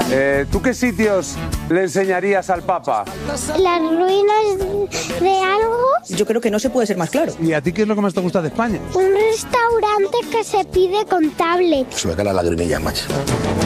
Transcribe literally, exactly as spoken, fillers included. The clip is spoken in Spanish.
Eh, ¿Tú qué sitios le enseñarías al Papa? Las ruinas de algo. Yo creo que no se puede ser más claro. ¿Y a ti qué es lo que más te gusta de España? Un restaurante que se pide con tablet. Se me cae la lagrimilla, macho.